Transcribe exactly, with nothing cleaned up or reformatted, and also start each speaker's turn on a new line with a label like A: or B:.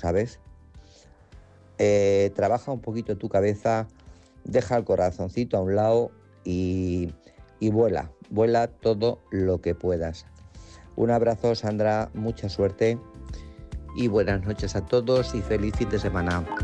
A: ¿sabes? Eh, trabaja un poquito tu cabeza, deja el corazoncito a un lado y, y vuela, vuela todo lo que puedas. Un abrazo, Sandra, mucha suerte y buenas noches a todos y feliz fin de semana.